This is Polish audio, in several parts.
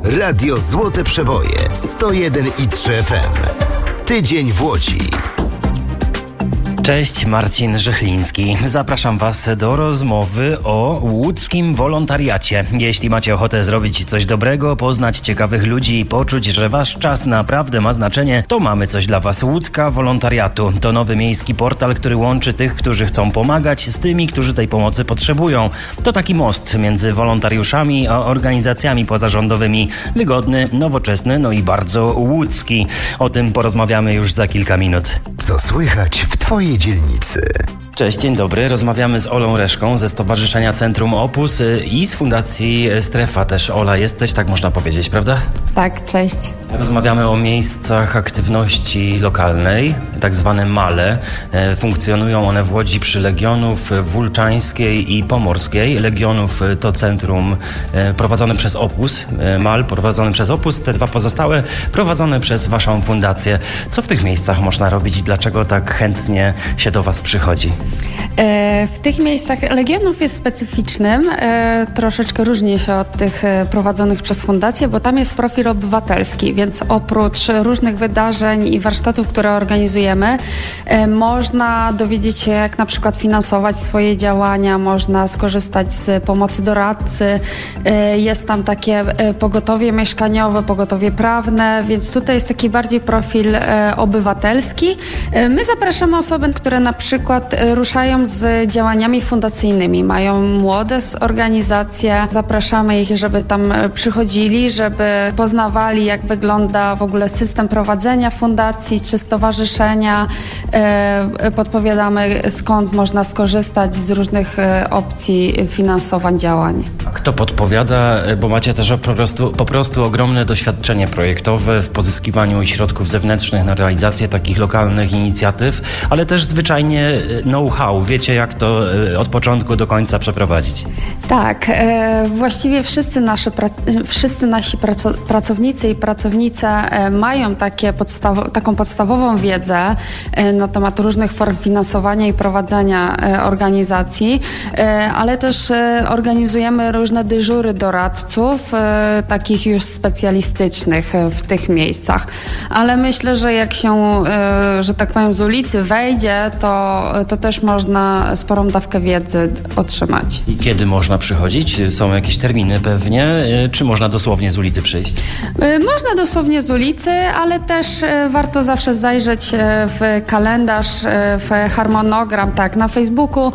Radio Złote Przeboje 101,3 FM. Tydzień w Łodzi. Cześć, Marcin Rzechliński. Zapraszam Was do rozmowy o łódzkim wolontariacie. Jeśli macie ochotę zrobić coś dobrego, poznać ciekawych ludzi i poczuć, że Wasz czas naprawdę ma znaczenie, to mamy coś dla Was. Łódka Wolontariatu to nowy miejski portal, który łączy tych, którzy chcą pomagać, z tymi, którzy tej pomocy potrzebują. To taki most między wolontariuszami a organizacjami pozarządowymi. Wygodny, nowoczesny, no i bardzo łódzki. O tym porozmawiamy już za kilka minut. Co słychać w Twojej dzielnicy? Cześć, dzień dobry. Rozmawiamy z Olą Reszką ze Stowarzyszenia Centrum Opus i z Fundacji Strefa też. Ola, jesteś, tak można powiedzieć, prawda? Tak, cześć. Rozmawiamy o miejscach aktywności lokalnej, tak zwane male. Funkcjonują one w Łodzi przy Legionów Wulczańskiej i Pomorskiej. Legionów to centrum prowadzone przez Opus, mal prowadzony przez Opus, te dwa pozostałe prowadzone przez Waszą fundację. Co w tych miejscach można robić i dlaczego tak chętnie się do Was przychodzi? W tych miejscach Legionów jest specyficznym, troszeczkę różni się od tych prowadzonych przez fundację, bo tam jest profil obywatelski, więc oprócz różnych wydarzeń i warsztatów, które organizujemy, można dowiedzieć się, jak na przykład finansować swoje działania, można skorzystać z pomocy doradcy, jest tam takie pogotowie mieszkaniowe, pogotowie prawne, więc tutaj jest taki bardziej profil obywatelski. My zapraszamy osoby, które na przykład ruszają z działaniami fundacyjnymi, mają młode organizacje, zapraszamy ich, żeby tam przychodzili, żeby poznawali, jak wygląda w ogóle system prowadzenia fundacji czy stowarzyszenia. Podpowiadamy, skąd można skorzystać z różnych opcji finansowań działań. A kto podpowiada, bo macie też po prostu ogromne doświadczenie projektowe w pozyskiwaniu środków zewnętrznych na realizację takich lokalnych inicjatyw, ale też zwyczajnie know-how. Wiecie, jak to od początku do końca przeprowadzić. Tak, właściwie wszyscy nasi pracownicy i pracownice mają taką podstawową wiedzę na temat różnych form finansowania i prowadzenia organizacji, ale też organizujemy różne dyżury doradców, takich już specjalistycznych w tych miejscach. Ale myślę, że jak się, że tak powiem, z ulicy wejdzie, to też można sporą dawkę wiedzy otrzymać. I kiedy można przychodzić? Są jakieś terminy pewnie? Czy można dosłownie z ulicy przyjść? Można dosłownie z ulicy, ale też warto zawsze zajrzeć w kalendarz, w harmonogram, tak, na Facebooku.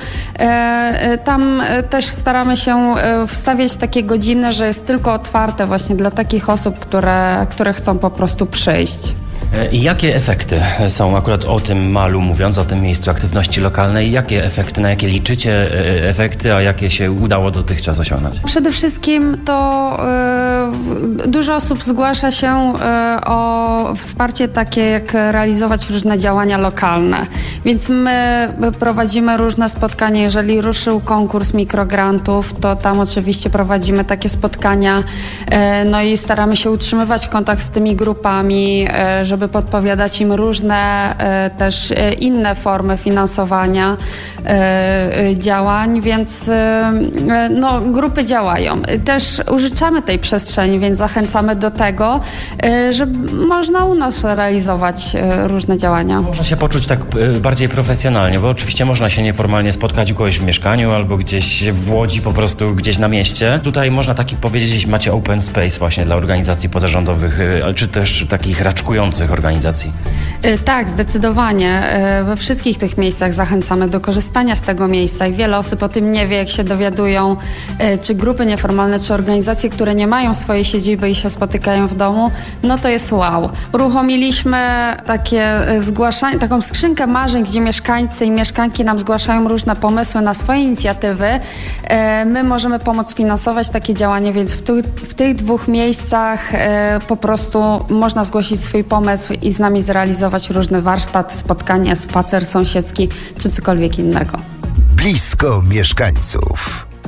Tam też staramy się wstawiać takie godziny, że jest tylko otwarte właśnie dla takich osób, które chcą po prostu przyjść. I jakie efekty są, akurat o tym malu mówiąc, o tym miejscu aktywności lokalnej, jakie efekty, na jakie liczycie efekty, a jakie się udało dotychczas osiągnąć? Przede wszystkim to dużo osób zgłasza się o wsparcie takie, jak realizować różne działania lokalne. Więc my prowadzimy różne spotkania. Jeżeli ruszył konkurs mikrograntów, to tam oczywiście prowadzimy takie spotkania. No i staramy się utrzymywać kontakt z tymi grupami, żeby podpowiadać im różne też inne formy finansowania działań, więc no, grupy działają. Też użyczamy tej przestrzeni, więc zachęcamy do tego, że można u nas realizować różne działania. Można się poczuć tak bardziej profesjonalnie, bo oczywiście można się nieformalnie spotkać u kogoś w mieszkaniu albo gdzieś w Łodzi, po prostu gdzieś na mieście. Tutaj można powiedzieć, macie open space właśnie dla organizacji pozarządowych, czy też takich raczkujących organizacji. Tak, zdecydowanie. We wszystkich tych miejscach zachęcamy do korzystania z tego miejsca i wiele osób o tym nie wie, jak się dowiadują, czy grupy nieformalne, czy organizacje, które nie mają swojej siedziby i się spotykają w domu, no to jest wow. Uruchomiliśmy taką skrzynkę marzeń, gdzie mieszkańcy i mieszkanki nam zgłaszają różne pomysły na swoje inicjatywy. My możemy pomóc finansować takie działanie, więc w tych dwóch miejscach po prostu można zgłosić swój pomysł i z nami zrealizować różny warsztat, spotkanie, spacer sąsiedzki czy cokolwiek innego. Blisko mieszkańców.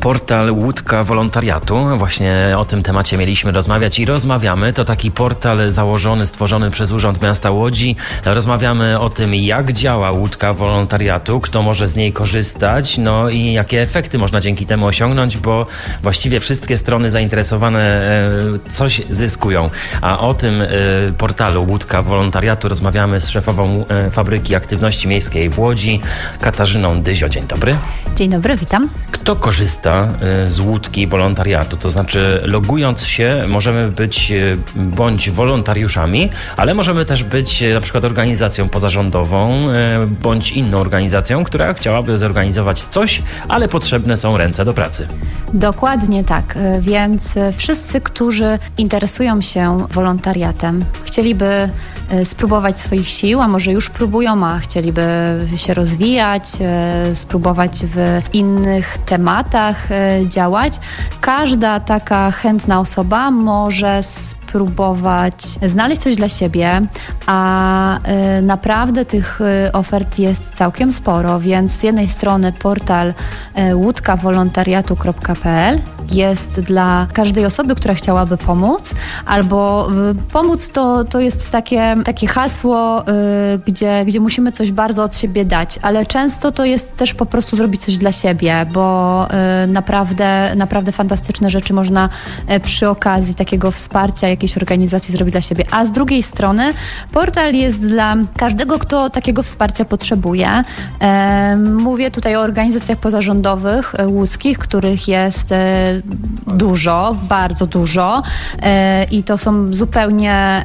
Portal Łódka Wolontariatu. Właśnie o tym temacie mieliśmy rozmawiać i rozmawiamy. To taki portal założony, stworzony przez Urząd Miasta Łodzi. Rozmawiamy o tym, jak działa Łódka Wolontariatu, kto może z niej korzystać, no i jakie efekty można dzięki temu osiągnąć, bo właściwie wszystkie strony zainteresowane coś zyskują. A o tym portalu Łódka Wolontariatu rozmawiamy z szefową Fabryki Aktywności Miejskiej w Łodzi, Katarzyną Dyzio. Dzień dobry. Dzień dobry, witam. Kto korzysta z Łódki Wolontariatu? To znaczy, logując się, możemy być bądź wolontariuszami, ale możemy też być na przykład organizacją pozarządową bądź inną organizacją, która chciałaby zorganizować coś, ale potrzebne są ręce do pracy. Dokładnie tak, więc wszyscy, którzy interesują się wolontariatem, chcieliby spróbować swoich sił, a może już próbują, a chcieliby się rozwijać, spróbować w innych tematach działać. Każda taka chętna osoba może spróbować znaleźć coś dla siebie, a naprawdę tych ofert jest całkiem sporo, więc z jednej strony portal łódkawolontariatu.pl jest dla każdej osoby, która chciałaby pomóc, albo pomóc to jest takie hasło, gdzie musimy coś bardzo od siebie dać, ale często to jest też po prostu zrobić coś dla siebie, bo naprawdę fantastyczne rzeczy można przy okazji takiego wsparcia jakiejś organizacji zrobić dla siebie. A z drugiej strony portal jest dla każdego, kto takiego wsparcia potrzebuje. Mówię tutaj o organizacjach pozarządowych łódzkich, których jest dużo, bardzo dużo i to są zupełnie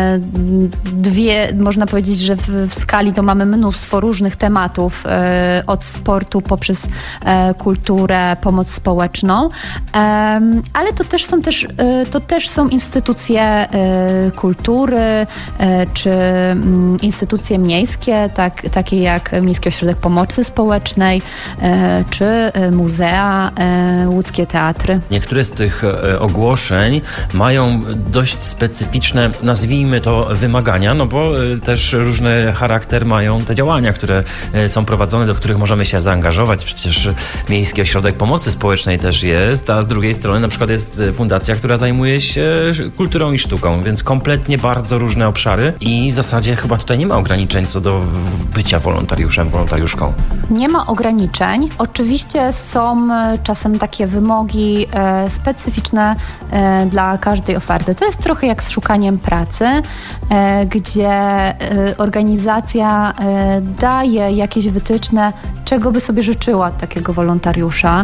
można powiedzieć, że w skali to mamy mnóstwo różnych tematów, od sportu poprzez kulturę, pomoc społeczną, ale to też są instytucje kultury, czy instytucje miejskie, takie jak Miejski Ośrodek Pomocy Społecznej, czy muzea, łódzkie teatry. Niektóre z tych ogłoszeń mają dość specyficzne, nazwijmy to, wymagania, no bo też różny charakter mają te działania, które są prowadzone, do których możemy się zaangażować. Przecież Miejski Ośrodek Pomocy Społecznej też jest, a z drugiej strony na przykład jest fundacja, która zajmuje się kulturą i sztuką, więc kompletnie bardzo różne obszary i w zasadzie chyba tutaj nie ma ograniczeń co do bycia wolontariuszem, wolontariuszką. Nie ma ograniczeń. Oczywiście są czasem takie wymogi specyficzne dla każdej oferty. To jest trochę jak z szukaniem pracy, gdzie organizacja daje jakieś wytyczne, czego by sobie życzyła od takiego wolontariusza.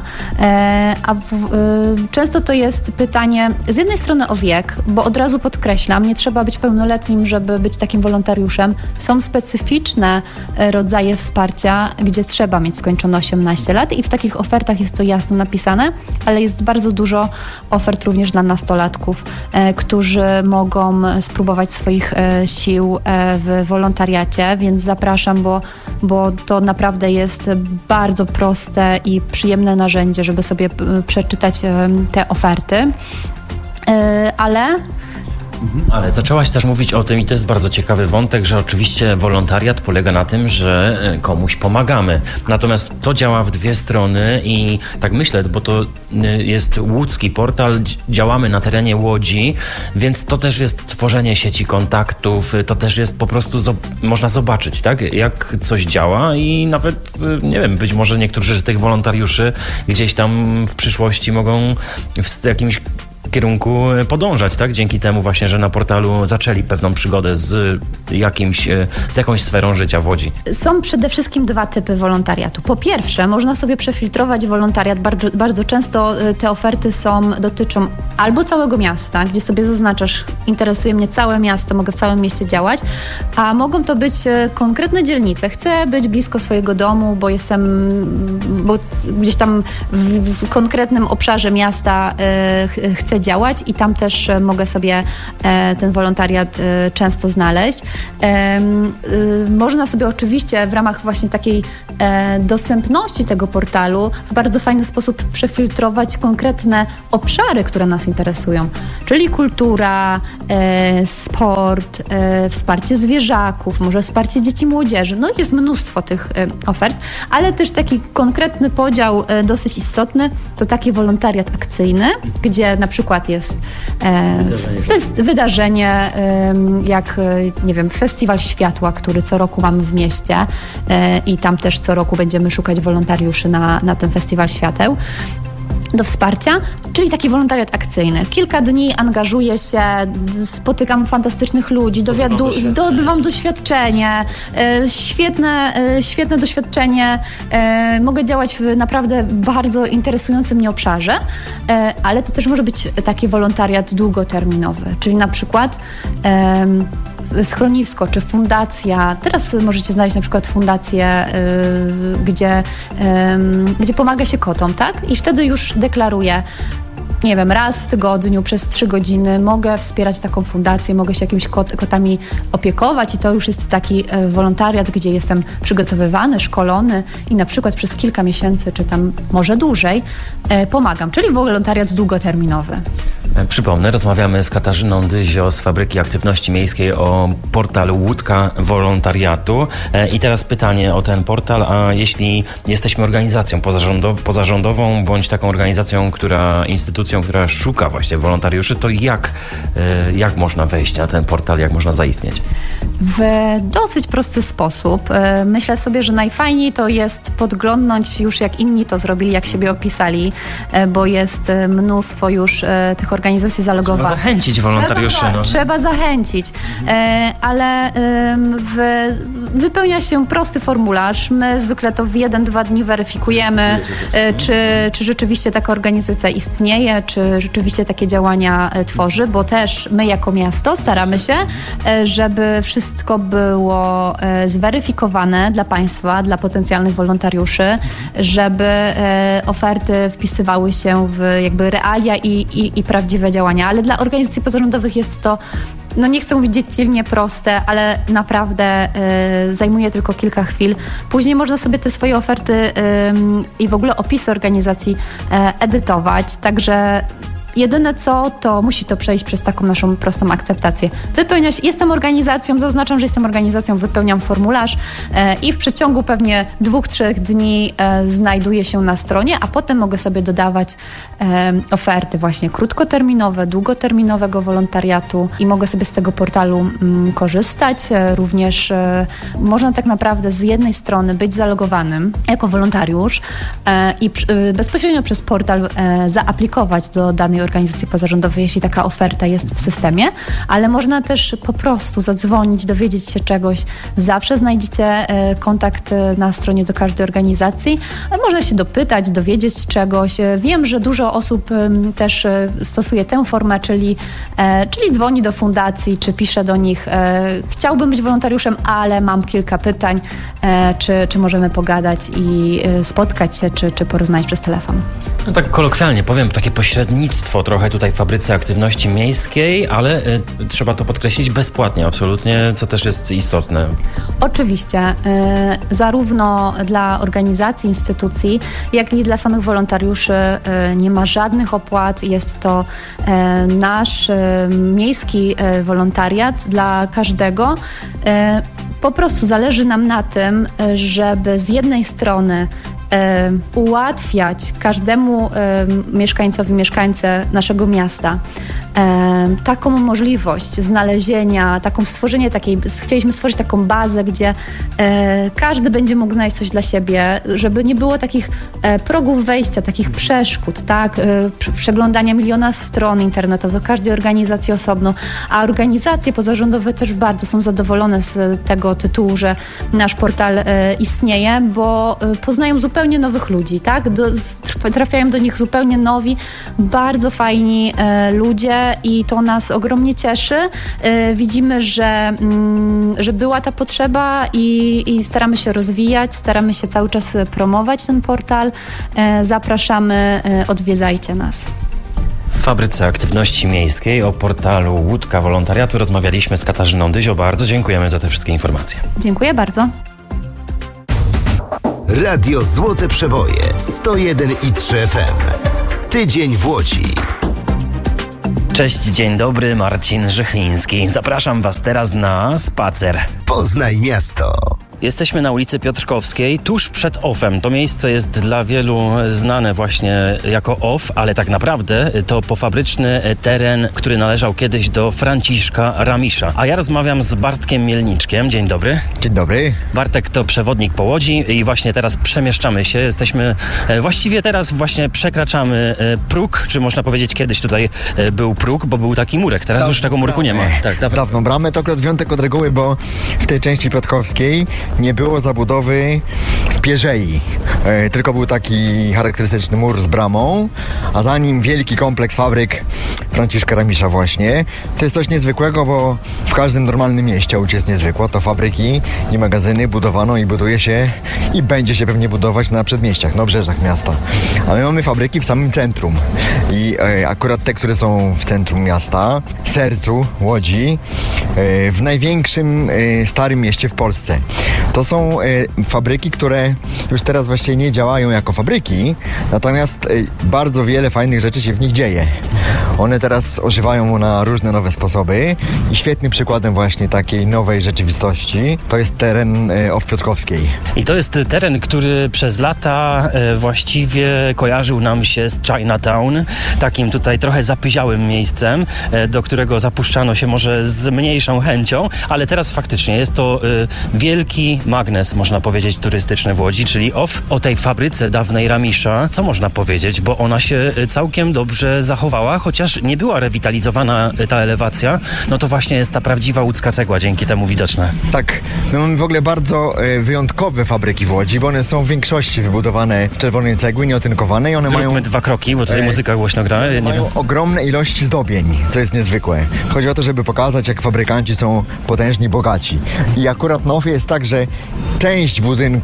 Często to jest pytanie z jednej strony o wiek, bo od razu podkreślam, nie trzeba być pełnoletnim, żeby być takim wolontariuszem. Są specyficzne rodzaje wsparcia, gdzie trzeba mieć skończone 18 lat i w takich ofertach jest to jasno napisane, ale jest bardzo dużo ofert również dla nastolatków, którzy mogą spróbować swoich sił w wolontariacie, więc zapraszam, bo to naprawdę jest bardzo proste i przyjemne narzędzie, żeby sobie przeczytać te oferty. Ale zaczęłaś też mówić o tym i to jest bardzo ciekawy wątek, że oczywiście wolontariat polega na tym, że komuś pomagamy. Natomiast to działa w dwie strony i tak myślę, bo to jest łódzki portal, działamy na terenie Łodzi, więc to też jest tworzenie sieci kontaktów, to też jest po prostu, można zobaczyć, tak, jak coś działa i nawet, nie wiem, być może niektórzy z tych wolontariuszy gdzieś tam w przyszłości mogą w jakimś kierunku podążać, tak? Dzięki temu właśnie, że na portalu zaczęli pewną przygodę z jakąś sferą życia w Łodzi. Są przede wszystkim dwa typy wolontariatu. Po pierwsze, można sobie przefiltrować wolontariat. Bardzo często te oferty dotyczą albo całego miasta, gdzie sobie zaznaczasz, interesuje mnie całe miasto, mogę w całym mieście działać, a mogą to być konkretne dzielnice. Chcę być blisko swojego domu, bo gdzieś tam w konkretnym obszarze miasta chcę chcę działać i tam też mogę sobie ten wolontariat często znaleźć. Można sobie oczywiście w ramach właśnie takiej dostępności tego portalu w bardzo fajny sposób przefiltrować konkretne obszary, które nas interesują, czyli kultura, sport, wsparcie zwierzaków, może wsparcie dzieci i młodzieży. No jest mnóstwo tych ofert, ale też taki konkretny podział dosyć istotny to taki wolontariat akcyjny, gdzie na przykład jest wydarzenie jak, nie wiem, Festiwal Światła, który co roku mamy w mieście i tam też co roku będziemy szukać wolontariuszy na ten Festiwal Świateł do wsparcia, czyli taki wolontariat akcyjny. Kilka dni angażuję się, spotykam fantastycznych ludzi, zdobywam doświadczenie, świetne doświadczenie. Mogę działać w naprawdę bardzo interesującym mnie obszarze, ale to też może być taki wolontariat długoterminowy, czyli na przykład schronisko czy fundacja. Teraz możecie znaleźć na przykład fundację, gdzie pomaga się kotom, tak? I wtedy już deklaruję, nie wiem, raz w tygodniu przez 3 godziny mogę wspierać taką fundację, mogę się jakimiś kotami opiekować i to już jest taki wolontariat, gdzie jestem przygotowywany, szkolony i na przykład przez kilka miesięcy, czy tam może dłużej pomagam, czyli wolontariat długoterminowy. Przypomnę, rozmawiamy z Katarzyną Dyzio z Fabryki Aktywności Miejskiej o portal Łódka Wolontariatu. I teraz pytanie o ten portal, a jeśli jesteśmy organizacją pozarządową bądź taką organizacją, instytucją, która szuka właśnie wolontariuszy, to jak można wejść na ten portal, jak można zaistnieć? W dosyć prosty sposób. Myślę sobie, że najfajniej to jest podglądnąć już jak inni to zrobili, jak siebie opisali, bo jest mnóstwo już tych organizacji zalogowanych. Trzeba zachęcić wolontariuszy. Trzeba zachęcić, ale wypełnia się prosty formularz. My zwykle to w 1-2 dni weryfikujemy, czy rzeczywiście taka organizacja istnieje, czy rzeczywiście takie działania tworzy, bo też my jako miasto staramy się, żeby wszystko było zweryfikowane dla państwa, dla potencjalnych wolontariuszy, żeby oferty wpisywały się w jakby realia i prawdziwe działania. Ale dla organizacji pozarządowych jest to, no nie chcę mówić dziecinnie proste, ale naprawdę zajmuje tylko kilka chwil. Później można sobie te swoje oferty i w ogóle opisy organizacji edytować, także jedyne co, to musi to przejść przez taką naszą prostą akceptację. Jestem organizacją, zaznaczam, że jestem organizacją, wypełniam formularz i w przeciągu pewnie 2-3 dni znajduję się na stronie, a potem mogę sobie dodawać oferty właśnie krótkoterminowe, długoterminowego wolontariatu i mogę sobie z tego portalu korzystać. Również można tak naprawdę z jednej strony być zalogowanym jako wolontariusz i bezpośrednio przez portal zaaplikować do danej organizacji pozarządowej, jeśli taka oferta jest w systemie, ale można też po prostu zadzwonić, dowiedzieć się czegoś. Zawsze znajdziecie kontakt na stronie do każdej organizacji. Można się dopytać, dowiedzieć czegoś. Wiem, że dużo osób też stosuje tę formę, czyli dzwoni do fundacji, czy pisze do nich, chciałbym być wolontariuszem, ale mam kilka pytań, czy możemy pogadać i spotkać się, czy porozmawiać przez telefon. No tak kolokwialnie powiem, takie pośrednictwo trochę tutaj w Fabryce Aktywności Miejskiej, ale trzeba to podkreślić bezpłatnie, absolutnie, co też jest istotne. Oczywiście, zarówno dla organizacji, instytucji, jak i dla samych wolontariuszy nie ma żadnych opłat. Jest to nasz miejski wolontariat dla każdego. Po prostu zależy nam na tym, żeby z jednej strony ułatwiać każdemu mieszkańcowi, mieszkańce naszego miasta taką możliwość znalezienia, chcieliśmy stworzyć taką bazę, gdzie każdy będzie mógł znaleźć coś dla siebie, żeby nie było takich progów wejścia, takich przeszkód, tak? Przeglądania miliona stron internetowych, każdej organizacji osobno, a organizacje pozarządowe też bardzo są zadowolone z tego tytułu, że nasz portal istnieje, bo poznają zupełnie nowych ludzi, tak? Trafiają do nich zupełnie nowi, bardzo fajni ludzie i to nas ogromnie cieszy. Widzimy, że była ta potrzeba i staramy się rozwijać, staramy się cały czas promować ten portal. Zapraszamy, odwiedzajcie nas. fabryce aktywności miejskiej, o portalu Łódka Wolontariatu rozmawialiśmy z Katarzyną Dyzio. Bardzo dziękujemy za te wszystkie informacje. Dziękuję bardzo. Radio Złote Przeboje 101,3 FM. Tydzień w Łodzi. Cześć, dzień dobry, Marcin Żychliński. Zapraszam Was teraz na spacer. Poznaj miasto. Jesteśmy na ulicy Piotrkowskiej, tuż przed OFF-em. To miejsce jest dla wielu znane właśnie jako OFF, ale tak naprawdę to pofabryczny teren, który należał kiedyś do Franciszka Ramisza. A ja rozmawiam z Bartkiem Mielniczkiem. Dzień dobry. Dzień dobry. Bartek to przewodnik po Łodzi i właśnie teraz przemieszczamy się. Jesteśmy, właściwie teraz właśnie przekraczamy próg, czy można powiedzieć kiedyś tutaj był próg, bo był taki murek. Teraz już tego murku nie ma. Tak, dawno bramy, to akurat wyjątek od reguły, bo w tej części piotrkowskiej nie było zabudowy w pierzei. Tylko był taki charakterystyczny mur z bramą, a za nim wielki kompleks fabryk Franciszka Ramisza właśnie. To jest coś niezwykłego, bo w każdym normalnym mieście Łódź jest niezwykła. To fabryki i magazyny budowano i buduje się i będzie się pewnie budować na przedmieściach, na obrzeżach miasta. Ale mamy fabryki w samym centrum. I akurat te, które są w centrum miasta, w sercu Łodzi, w największym starym mieście w Polsce. To są fabryki, które już teraz właściwie nie działają jako fabryki, natomiast bardzo wiele fajnych rzeczy się w nich dzieje. One teraz ożywają na różne nowe sposoby i świetnym przykładem właśnie takiej nowej rzeczywistości to jest teren OFF Piotrkowskiej. I to jest teren, który przez lata właściwie kojarzył nam się z Chinatown, takim tutaj trochę zapyziałym miejscem, do którego zapuszczano się może z mniejszą chęcią, ale teraz faktycznie jest to wielki magnes, można powiedzieć, turystyczny w Łodzi, czyli OFF. O tej fabryce dawnej Ramisza, co można powiedzieć, bo ona się całkiem dobrze zachowała, chociaż nie była rewitalizowana ta elewacja, no to właśnie jest ta prawdziwa łódzka cegła dzięki temu widoczna. Tak, my mamy w ogóle bardzo wyjątkowe fabryki w Łodzi, bo one są w większości wybudowane z czerwonej cegły, nieotynkowane i one Zróbmy 2 kroki, bo tutaj muzyka głośno gra. Mają ogromne ilości zdobień, co jest niezwykłe. Chodzi o to, żeby pokazać, jak fabrykanci są potężni, bogaci. I akurat na OFF jest tak, że część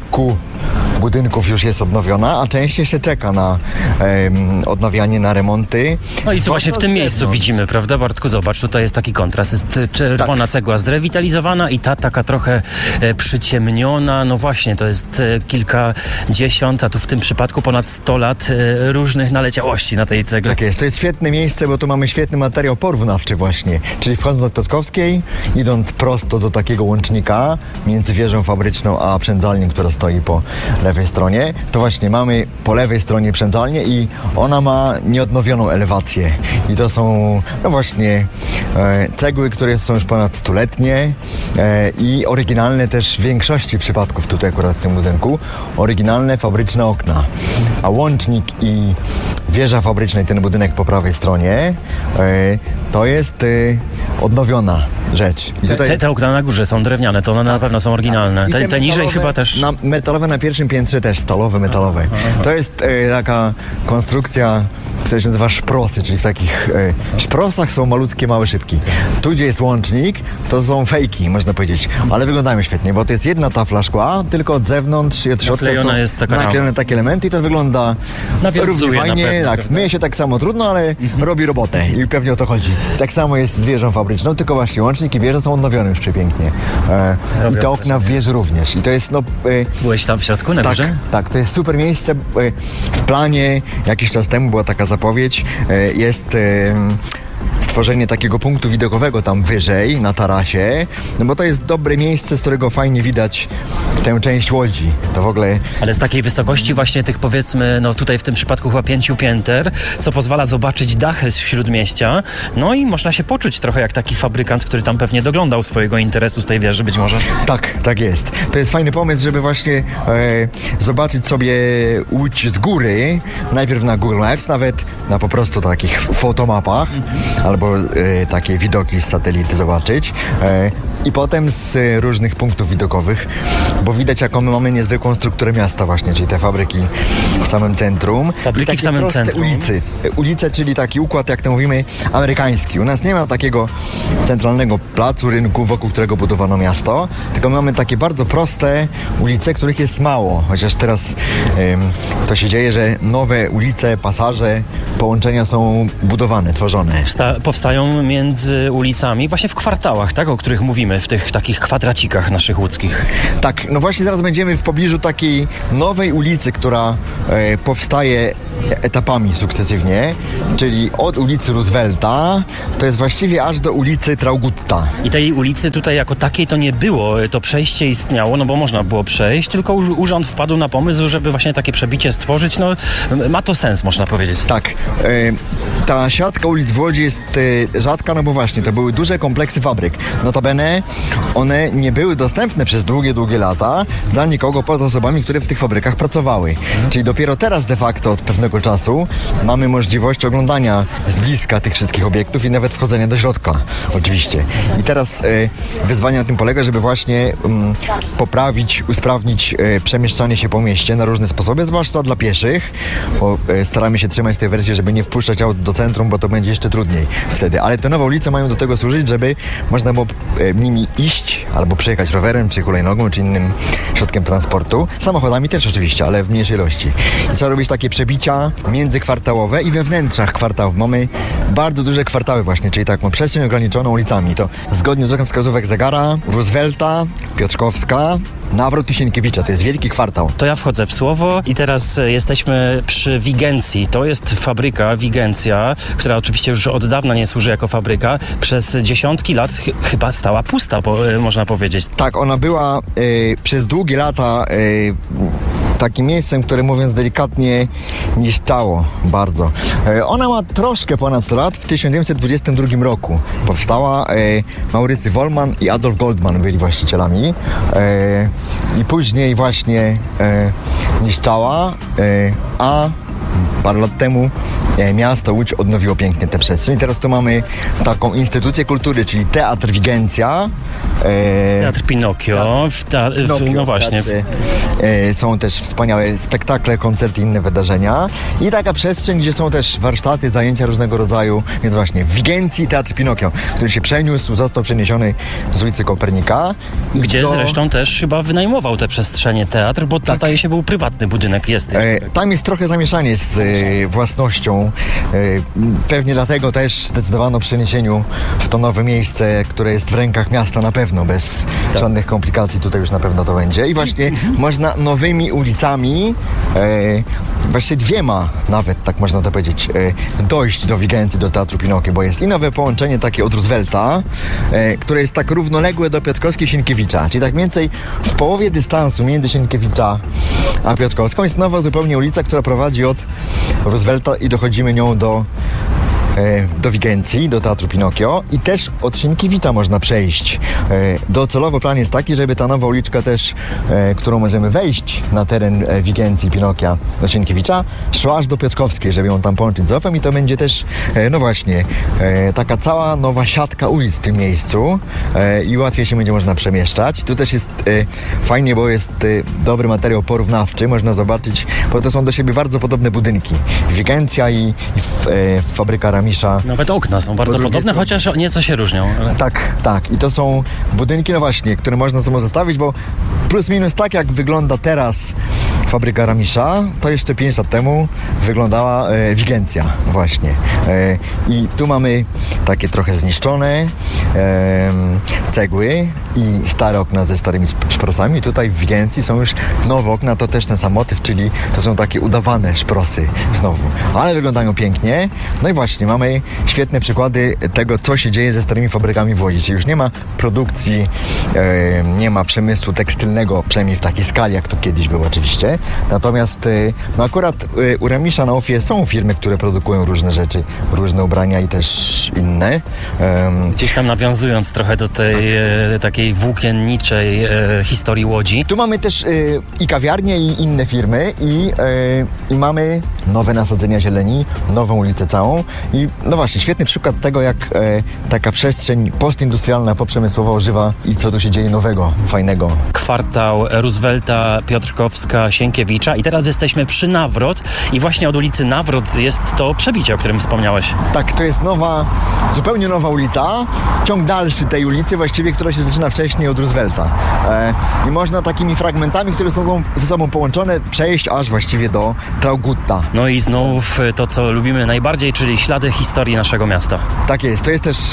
budynków już jest odnowiona, a część jeszcze czeka na odnawianie, na remonty. No i tu właśnie w tym miejscu widzimy, prawda, Bartku? Zobacz, tutaj jest taki kontrast. Jest czerwona cegła zrewitalizowana i ta taka trochę przyciemniona. No właśnie, to jest kilkadziesiąt, a tu w tym przypadku ponad 100 lat różnych naleciałości na tej cegle. Tak jest. To jest świetne miejsce, bo tu mamy świetny materiał porównawczy właśnie. Czyli wchodząc od Piotrkowskiej, idąc prosto do takiego łącznika między wieżą fabryczną a przędzalnią, która stoi po lewej stronie, to właśnie mamy po lewej stronie przędzalnię i ona ma nieodnowioną elewację. I to są no właśnie cegły, które są już ponad 100-letnie i oryginalne też w większości przypadków tutaj akurat w tym budynku, oryginalne fabryczne okna. A łącznik i wieża fabryczna i ten budynek po prawej stronie to jest odnowiona rzecz. I tutaj te okna na górze są drewniane, to one na pewno są oryginalne. Te niżej chyba też. Metalowe na pierwszym piętrze też, stalowe, metalowe. To jest taka konstrukcja, która się nazywa szprosy, czyli w takich szprosach są malutkie, małe szybki. Tu, gdzie jest łącznik, to są fejki, można powiedzieć, ale wyglądają świetnie, bo to jest jedna tafla szkła, tylko od zewnątrz i od środka są naklejone takie elementy i to wygląda równie fajnie. Tak, myje się tak samo trudno, ale robi robotę i pewnie o to chodzi. Tak samo jest z wieżą fabryczną, tylko właśnie łącznik i wieża są odnowione już przepięknie. I te okna w wieży również. I to jest Byłeś tam w środku, na górze? Tak, to jest super miejsce. W planie jakiś czas temu była taka zapowiedź, jest stworzenie takiego punktu widokowego tam wyżej, na tarasie, no bo to jest dobre miejsce, z którego fajnie widać tę część Łodzi. To w ogóle... Ale z takiej wysokości właśnie tych, powiedzmy, no tutaj w tym przypadku chyba 5 pięter, co pozwala zobaczyć dachy z śródmieścia, no i można się poczuć trochę jak taki fabrykant, który tam pewnie doglądał swojego interesu z tej wieży być może. Tak jest. To jest fajny pomysł, żeby właśnie zobaczyć sobie Łódź z góry, najpierw na Google Maps, nawet na po prostu takich fotomapach, albo takie widoki z satelity zobaczyć. I potem z różnych punktów widokowych, bo widać jaką my mamy niezwykłą strukturę miasta właśnie, czyli te fabryki w samym centrum. Fabryki w samym centrum. Ulice, czyli taki układ, jak to mówimy, amerykański. U nas nie ma takiego centralnego placu, rynku, wokół którego budowano miasto, tylko my mamy takie bardzo proste ulice, których jest mało, chociaż teraz to się dzieje, że nowe ulice, pasaże, połączenia są budowane, tworzone. Powstają między ulicami, właśnie w kwartałach, tak, o których mówimy, w tych takich kwadracikach naszych łódzkich. Tak, no właśnie zaraz będziemy w pobliżu takiej nowej ulicy, która powstaje etapami sukcesywnie, czyli od ulicy Roosevelta, to jest właściwie aż do ulicy Traugutta. I tej ulicy tutaj jako takiej to nie było, to przejście istniało, no bo można było przejść, tylko urząd wpadł na pomysł, żeby właśnie takie przebicie stworzyć, no ma to sens, można powiedzieć. Tak, ta siatka ulic w Łodzi jest rzadka, no bo właśnie to były duże kompleksy fabryk. Notabene one nie były dostępne przez długie lata dla nikogo poza osobami, które w tych fabrykach pracowały. Czyli dopiero teraz de facto od pewnego czasu mamy możliwość oglądania z bliska tych wszystkich obiektów i nawet wchodzenia do środka, oczywiście. I teraz wyzwanie na tym polega, żeby właśnie poprawić, usprawnić przemieszczanie się po mieście na różne sposoby, zwłaszcza dla pieszych, bo staramy się trzymać tej wersji, żeby nie wpuszczać aut do centrum, bo to będzie jeszcze trudniej wtedy. Ale te nowe ulice mają do tego służyć, żeby można było nimi iść albo przejechać rowerem, czy hulajnogą, czy innym środkiem transportu. Samochodami też oczywiście, ale w mniejszej ilości. I trzeba robić takie przebicia międzykwartałowe i we wnętrzach kwartałów. Mamy bardzo duże kwartały właśnie, czyli taką przestrzeń ograniczoną ulicami. To zgodnie z rokiem wskazówek zegara, Roosevelta, Piotrkowska, Nawrot i Sienkiewicza. To jest wielki kwartał. To ja wchodzę w słowo i teraz jesteśmy przy Wigencji. To jest fabryka Wigencja, która oczywiście już od dawna nie służy jako fabryka. Przez dziesiątki lat chyba stała pusta, można powiedzieć. Tak, ona była przez długie lata takim miejscem, które mówiąc delikatnie niszczało bardzo. Ona ma troszkę ponad 100 lat. W 1922 roku powstała. Maurycy Wollman i Adolf Goldman byli właścicielami. I później właśnie niszczała, a parę lat temu miasto Łódź odnowiło pięknie tę przestrzeń. Teraz tu mamy taką instytucję kultury, czyli Teatr Wigencja. Teatr Pinokio. No właśnie. Są też wspaniałe spektakle, koncerty i inne wydarzenia. I taka przestrzeń, gdzie są też warsztaty, zajęcia różnego rodzaju. Więc właśnie w Wigencji Teatr Pinokio, który się przeniósł, został przeniesiony z ulicy Kopernika. Gdzie zresztą też chyba wynajmował te przestrzenie teatr, bo to zdaje się był prywatny budynek. Tam jest trochę zamieszanie z własnością. Pewnie dlatego też zdecydowano o przeniesieniu w to nowe miejsce, które jest w rękach miasta na pewno, bez żadnych komplikacji. Tutaj już na pewno to będzie. I właśnie można nowymi ulicami, właśnie dwiema nawet, tak można to powiedzieć, dojść do Wigencji, do Teatru Pinokio, bo jest i nowe połączenie takie od Roosevelta, które jest tak równoległe do Piotrkowskiej i Sienkiewicza, czyli tak mniej więcej w połowie dystansu między Sienkiewicza a Piotrkowską jest nowa zupełnie ulica, która prowadzi od Roosevelta i dochodzimy nią do Wigencji, do Teatru Pinokio i też od Sienkiewicza można przejść. Docelowo plan jest taki, żeby ta nowa uliczka też, którą możemy wejść na teren Wigencji, Pinokia, do Sienkiewicza, szła aż do Piotrkowskiej, żeby ją tam połączyć z Ofem i to będzie też, no właśnie, taka cała nowa siatka ulic w tym miejscu i łatwiej się będzie można przemieszczać. Tu też jest fajnie, bo jest dobry materiał porównawczy, można zobaczyć, bo to są do siebie bardzo podobne budynki. Wigencja i fabryka Ramisza. Nawet okna są bardzo podobne, chociaż nieco się różnią. Ale... Tak. I to są budynki, no właśnie, które można sobie zostawić, bo plus minus tak, jak wygląda teraz fabryka Ramisza, to jeszcze 5 lat temu wyglądała Wigencja właśnie. I tu mamy takie trochę zniszczone cegły i stare okna ze starymi szprosami. Tutaj w Wigencji są już nowe okna, to też ten sam motyw, czyli to są takie udawane szprosy znowu. Ale wyglądają pięknie. No i właśnie, mamy świetne przykłady tego, co się dzieje ze starymi fabrykami w Łodzi. Czyli już nie ma produkcji, nie ma przemysłu tekstylnego, przynajmniej w takiej skali, jak to kiedyś było oczywiście. Natomiast no akurat u Ramisza na Ofie są firmy, które produkują różne rzeczy, różne ubrania i też inne. Gdzieś tam nawiązując trochę do tej takiej takiej włókienniczej historii Łodzi. Tu mamy też i kawiarnie, i inne firmy i mamy nowe nasadzenia zieleni, nową ulicę całą i no właśnie, świetny przykład tego, jak taka przestrzeń postindustrialna, poprzemysłowa ożywa i co tu się dzieje nowego, fajnego. Kwartał Roosevelta, Piotrkowska, Sienkiewicza i teraz jesteśmy przy Nawrot i właśnie od ulicy Nawrot jest to przebicie, o którym wspomniałeś. Tak, to jest zupełnie nowa ulica, ciąg dalszy tej ulicy właściwie, która się zaczyna wcześniej od Roosevelta. I można takimi fragmentami, które są ze sobą połączone, przejść aż właściwie do Traugutta. No i znów to, co lubimy najbardziej, czyli ślady historii naszego miasta. Tak jest, to jest też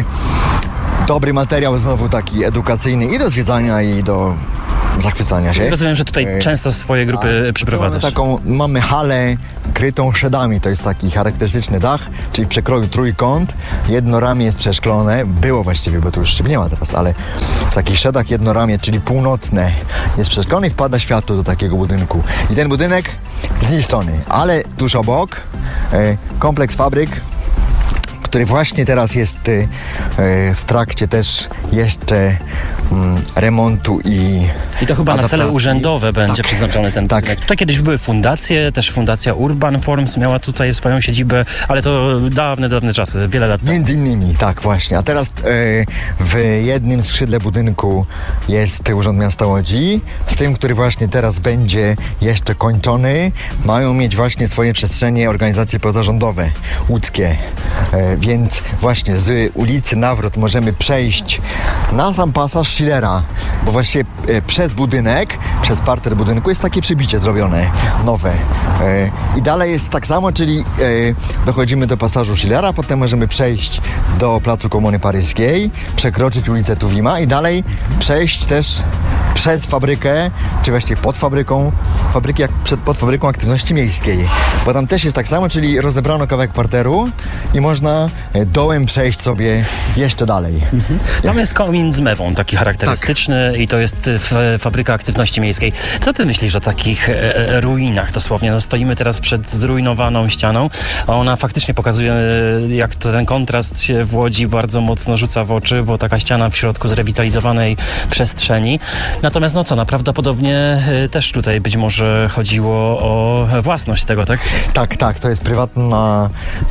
dobry materiał znowu taki edukacyjny i do zwiedzania, i do zachwycania się. Rozumiem, że tutaj często swoje grupy przyprowadzasz. Mamy halę krytą szedami, to jest taki charakterystyczny dach, czyli w przekroju trójkąt, jedno ramię jest przeszklone, było właściwie, bo tu już nie ma teraz, ale w takich szedach jedno ramię, czyli północne, jest przeszklone i wpada światło do takiego budynku. I ten budynek zniszczony, ale tuż obok kompleks fabryk, który właśnie teraz jest w trakcie też jeszcze remontu i to chyba adaptacji. Na cele urzędowe będzie przeznaczony ten budynek. Tutaj kiedyś były fundacje, też fundacja Urban Forms miała tutaj swoją siedzibę, ale to dawne czasy, wiele lat temu. Między innymi, tak właśnie. A teraz w jednym skrzydle budynku jest Urząd Miasta Łodzi. W tym, który właśnie teraz będzie jeszcze kończony, mają mieć właśnie swoje przestrzenie organizacje pozarządowe łódzkie. Więc właśnie z ulicy Nawrot możemy przejść na sam pasaż Schillera, bo właśnie przez budynek, przez parter budynku jest takie przebicie zrobione, nowe. I dalej jest tak samo, czyli dochodzimy do pasażu Schillera, potem możemy przejść do Placu Komuny Paryskiej, przekroczyć ulicę Tuwima i dalej przejść też przez fabrykę, czy właściwie pod fabryką, pod fabryką aktywności miejskiej. Bo tam też jest tak samo, czyli rozebrano kawałek parteru i można dołem przejść sobie jeszcze dalej. Tam jest komin z mewą, taki charakterystyczny i to jest fabryka aktywności miejskiej. Co ty myślisz o takich ruinach dosłownie? No, stoimy teraz przed zrujnowaną ścianą, a ona faktycznie pokazuje, jak ten kontrast się w Łodzi bardzo mocno rzuca w oczy, bo taka ściana w środku zrewitalizowanej przestrzeni. Natomiast prawdopodobnie też tutaj być może chodziło o własność tego, tak? Tak, to jest prywatna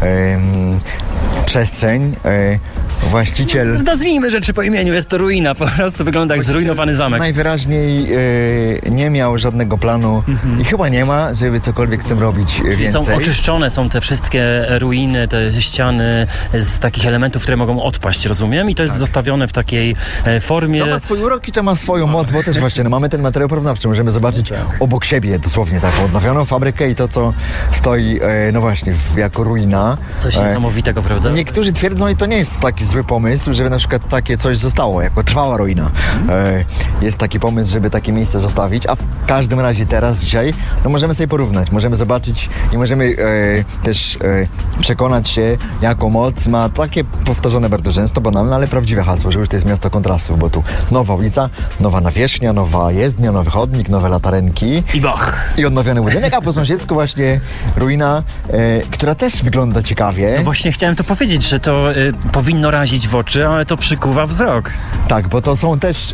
przestrzeń. Właściciel... Nazwijmy rzeczy po imieniu, jest to ruina, po prostu wygląda jak zrujnowany zamek. Najwyraźniej nie miał żadnego planu i chyba nie ma, żeby cokolwiek z tym robić Czyli więcej. są oczyszczone, są te wszystkie ruiny, te ściany z takich elementów, które mogą odpaść, rozumiem? I to jest zostawione w takiej formie... To ma swój urok i to ma swoją moc, bo też właśnie mamy ten materiał porównawczy, możemy zobaczyć obok siebie dosłownie taką odnowioną fabrykę i to, co stoi, no właśnie, jako ruina. Coś niesamowitego, prawda? Niektórzy twierdzą, i to nie jest taki zły pomysł, żeby na przykład takie coś zostało, jako trwała ruina. Jest taki pomysł, żeby takie miejsce zostawić, a w każdym razie teraz, dzisiaj, no możemy sobie porównać, możemy zobaczyć i możemy też przekonać się, jaką moc ma takie powtarzane bardzo często, banalne, ale prawdziwe hasło, że już to jest miasto kontrastów, bo tu nowa ulica, nowa nawierzchnia, nowa jezdnia, nowy chodnik, nowe latarenki. I bach! I odnowiony budynek, a po sąsiedzku właśnie ruina, która też wygląda ciekawie. No właśnie chciałem to powiedzieć, że to powinno razić w oczy, ale to przykuwa wzrok. Tak, bo to są też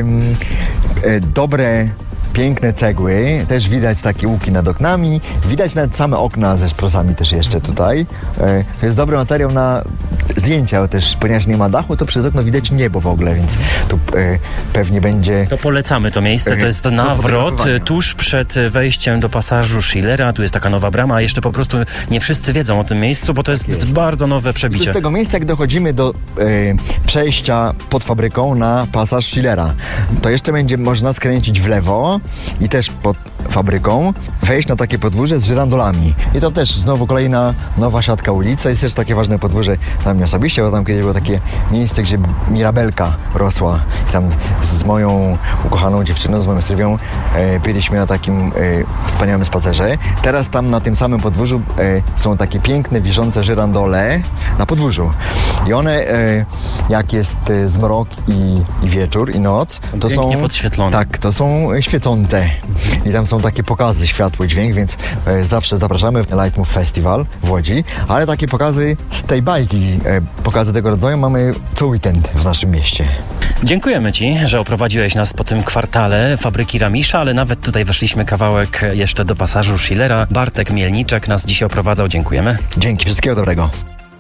dobre, piękne cegły, też widać takie łuki nad oknami, widać nawet same okna ze szprosami też jeszcze tutaj. To jest dobry materiał na zdjęcia, też ponieważ nie ma dachu, to przez okno widać niebo w ogóle, więc tu pewnie będzie... To polecamy to miejsce, to jest Nawrot, tuż przed wejściem do pasażu Schillera, tu jest taka nowa brama, a jeszcze po prostu nie wszyscy wiedzą o tym miejscu, bo to jest bardzo nowe przebicie. Z tego miejsca, jak dochodzimy do przejścia pod fabryką na pasaż Schillera, to jeszcze będzie można skręcić w lewo i też pod fabryką wejść na takie podwórze z żyrandolami. I to też znowu kolejna nowa siatka ulic. To jest też takie ważne podwórze dla mnie osobiście, bo tam kiedyś było takie miejsce, gdzie mirabelka rosła. I tam z moją ukochaną dziewczyną, z moją Sylwią byliśmy na takim wspaniałym spacerze. Teraz tam na tym samym podwórzu są takie piękne, wiszące żyrandole na podwórzu. I one, jak jest zmrok i wieczór i noc, to są podświetlone. Tak, to są świecące. I tam są takie pokazy, światło i dźwięk, więc zawsze zapraszamy w Light Move Festival w Łodzi, ale takie pokazy z tej bajki, pokazy tego rodzaju mamy co weekend w naszym mieście. Dziękujemy Ci, że oprowadziłeś nas po tym kwartale fabryki Ramisza, ale nawet tutaj weszliśmy kawałek jeszcze do pasażu Schillera. Bartek Mielniczek nas dzisiaj oprowadzał. Dziękujemy. Dzięki, wszystkiego dobrego.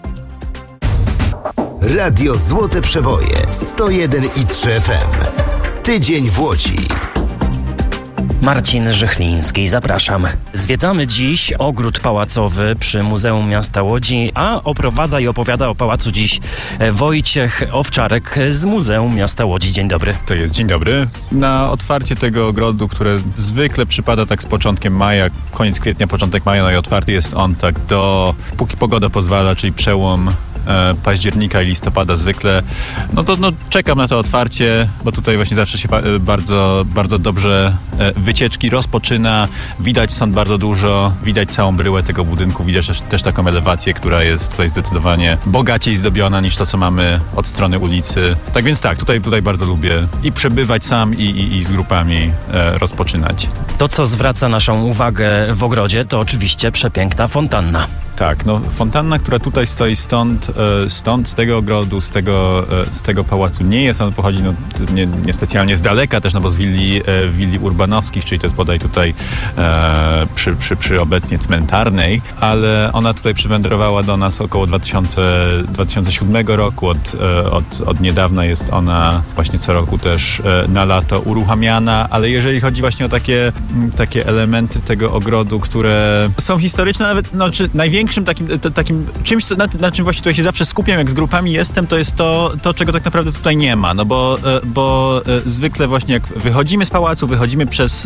Radio Złote Przeboje 101,3 FM. Tydzień w Łodzi. Marcin Żychliński, zapraszam. Zwiedzamy dziś ogród pałacowy przy Muzeum Miasta Łodzi, a oprowadza i opowiada o pałacu dziś Wojciech Owczarek z Muzeum Miasta Łodzi. Dzień dobry. To jest dzień dobry. Na otwarcie tego ogrodu, które zwykle przypada tak z początkiem maja, koniec kwietnia, początek maja, no i otwarty jest on tak póki pogoda pozwala, czyli przełom października i listopada zwykle, czekam na to otwarcie, bo tutaj właśnie zawsze się bardzo, bardzo dobrze wycieczki rozpoczyna. Widać stąd bardzo dużo, widać całą bryłę tego budynku, widać też taką elewację, która jest tutaj zdecydowanie bogaciej zdobiona niż to, co mamy od strony ulicy. Tak więc tak, tutaj bardzo lubię i przebywać sam i z grupami rozpoczynać. To, co zwraca naszą uwagę w ogrodzie, to oczywiście przepiękna fontanna. Tak, fontanna, która tutaj stoi stąd z tego ogrodu, z tego pałacu nie jest, on pochodzi niespecjalnie z daleka też, bo z willi Urbanowskich, czyli to jest bodaj tutaj przy obecnie cmentarnej, ale ona tutaj przywędrowała do nas około 2007 roku, od niedawna jest ona właśnie co roku też na lato uruchamiana, ale jeżeli chodzi właśnie o takie elementy tego ogrodu, które są historyczne, nawet czy największym takim czymś, na czym właśnie tutaj się zawsze skupiam, jak z grupami jestem, to jest to czego tak naprawdę tutaj nie ma, bo zwykle właśnie jak wychodzimy z pałacu, wychodzimy przez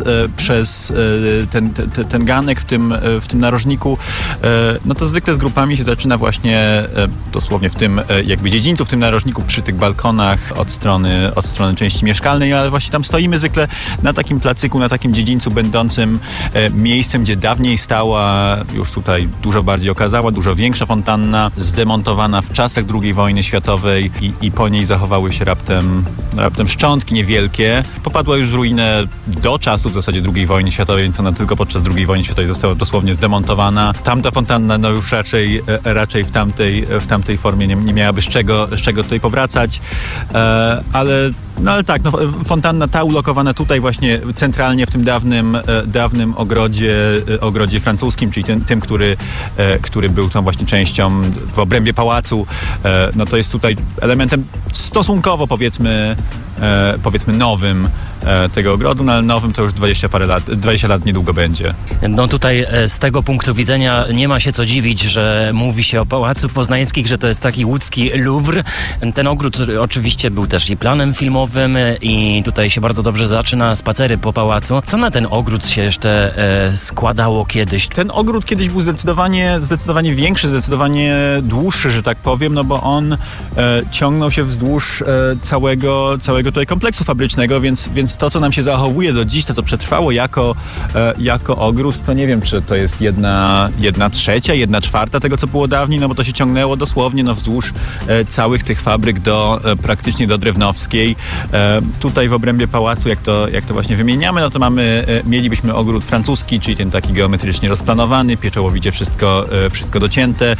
ten ganek w tym narożniku, to zwykle z grupami się zaczyna właśnie dosłownie w tym jakby dziedzińcu, w tym narożniku, przy tych balkonach od strony części mieszkalnej, ale właśnie tam stoimy zwykle na takim placyku, na takim dziedzińcu będącym miejscem, gdzie dawniej stała już tutaj dużo bardziej okazała, dużo większa fontanna, zdemontowana w czasach II wojny światowej i po niej zachowały się raptem szczątki niewielkie. Popadła już w ruinę do czasów w zasadzie II wojny światowej, więc ona tylko podczas II wojny światowej została dosłownie zdemontowana. Tamta fontanna już raczej w tamtej formie nie miałaby z czego tutaj powracać, ale tak, fontanna ta ulokowana tutaj właśnie centralnie w tym dawnym ogrodzie francuskim, czyli tym, który był tą właśnie częścią w obrębie pałacu, to jest tutaj elementem stosunkowo powiedzmy nowym tego ogrodu, ale nowym to już 20 lat niedługo będzie. Tutaj z tego punktu widzenia nie ma się co dziwić, że mówi się o Pałacu Poznańskich, że to jest taki łódzki Louvre. Ten ogród oczywiście był też i planem filmowym i tutaj się bardzo dobrze zaczyna spacery po pałacu. Co na ten ogród się jeszcze składało kiedyś? Ten ogród kiedyś był zdecydowanie większy, zdecydowanie dłuższy, że tak powiem, bo on ciągnął się wzdłuż całego tutaj kompleksu fabrycznego, więc to, co nam się zachowuje do dziś, to, co przetrwało jako ogród, to nie wiem, czy to jest jedna trzecia, 1/4 tego, co było dawniej, bo to się ciągnęło dosłownie wzdłuż całych tych fabryk praktycznie do Drewnowskiej. Tutaj w obrębie pałacu, jak to właśnie wymieniamy, to mielibyśmy ogród francuski, czyli ten taki geometrycznie rozplanowany, pieczołowicie wszystko docięte.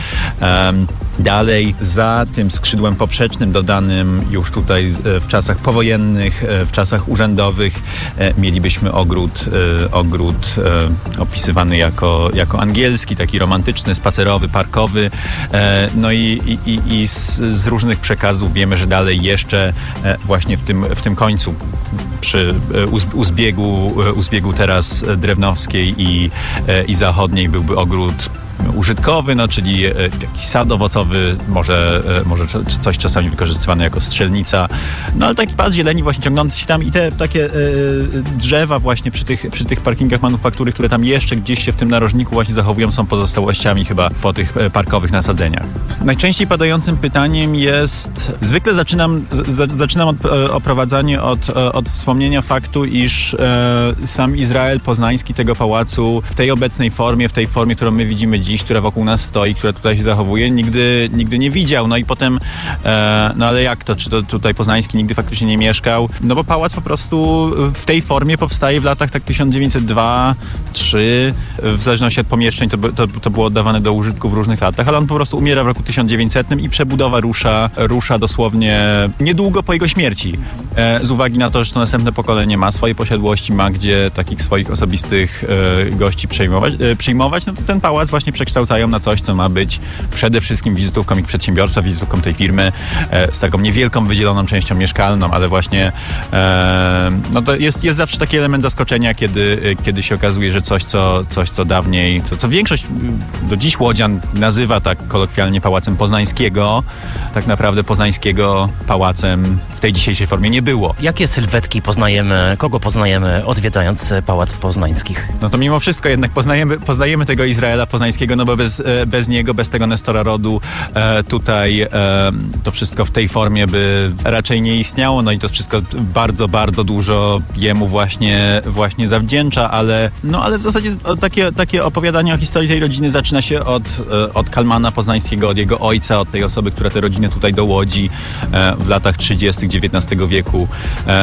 Dalej za tym skrzydłem poprzecznym dodanym już tutaj w czasach powojennych, w czasach urzędowych mielibyśmy ogród opisywany jako angielski, taki romantyczny, spacerowy, parkowy. I z różnych przekazów wiemy, że dalej jeszcze właśnie w tym końcu u zbiegu teraz Drewnowskiej i Zachodniej byłby ogród użytkowy, czyli jakiś sad owocowy, może coś czasami wykorzystywane jako strzelnica, ale taki pas zieleni właśnie ciągnący się tam i te takie drzewa właśnie przy tych parkingach manufaktury, które tam jeszcze gdzieś się w tym narożniku właśnie zachowują, są pozostałościami chyba po tych parkowych nasadzeniach. Najczęściej padającym pytaniem jest, zwykle zaczynam oprowadzanie od wspomnienia faktu, iż sam Izrael poznański tego pałacu w tej obecnej formie, którą my widzimy dziś, które wokół nas stoi, które tutaj się zachowuje, nigdy nie widział. No i potem, no ale jak to? Czy to tutaj Poznański nigdy faktycznie nie mieszkał? No bo pałac po prostu w tej formie powstaje w latach tak 1902-3, w zależności od pomieszczeń to było oddawane do użytku w różnych latach, ale on po prostu umiera w roku 1900 i przebudowa rusza dosłownie niedługo po jego śmierci. Z uwagi na to, że to następne pokolenie ma swoje posiadłości, ma gdzie takich swoich osobistych gości przyjmować, no to ten pałac właśnie przekształcają na coś, co ma być przede wszystkim wizytówką ich przedsiębiorstwa, wizytówką tej firmy, z taką niewielką wydzieloną częścią mieszkalną, ale właśnie no to jest zawsze taki element zaskoczenia, kiedy się okazuje, że coś, co dawniej, co większość do dziś łodzian nazywa tak kolokwialnie Pałacem Poznańskiego, tak naprawdę Poznańskiego pałacem w tej dzisiejszej formie nie było. Jakie sylwetki kogo poznajemy odwiedzając Pałac Poznańskich? No to mimo wszystko jednak poznajemy tego Izraela Poznańskiego, no bo bez niego, bez tego Nestora rodu tutaj to wszystko w tej formie by raczej nie istniało, no i to wszystko bardzo, bardzo dużo jemu właśnie zawdzięcza, ale w zasadzie takie opowiadanie o historii tej rodziny zaczyna się od Kalmana Poznańskiego, od jego ojca, od tej osoby, która tę rodzinę tutaj dowodzi w latach 30. XIX wieku.